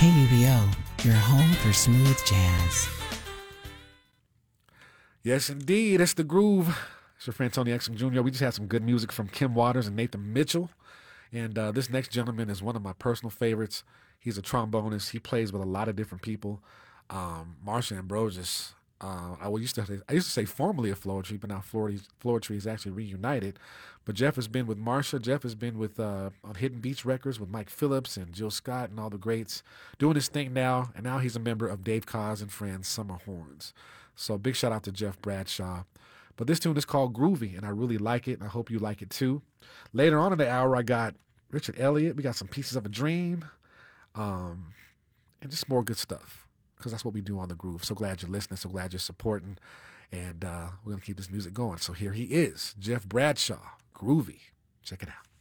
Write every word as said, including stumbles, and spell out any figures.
K U B O, your home for smooth jazz. Yes, indeed. It's The Groove. It's your friend Tony Exum Junior We just had some good music from Kim Waters and Nathan Mitchell. And uh, this next gentleman is one of my personal favorites. He's a trombonist. He plays with a lot of different people. Um, Marsha Ambrosius. Uh, I used to I used to say formerly of Floetry, but now Floetry is actually reunited. But Jeff has been with Marsha. Jeff has been with uh, on Hidden Beach Records with Mike Phillips and Jill Scott and all the greats, doing his thing now. And now he's a member of Dave Koz and Friends Summer Horns. So big shout out to Jeff Bradshaw. But this tune is called Groovy, and I really like it, and I hope you like it too. Later on in the hour, I got Richard Elliott. We got some Pieces of a Dream, um, and just more good stuff, because that's what we do on The Groove. So glad you're listening. So glad you're supporting. And uh, we're going to keep this music going. So here he is, Jeff Bradshaw, Groovy. Check it out.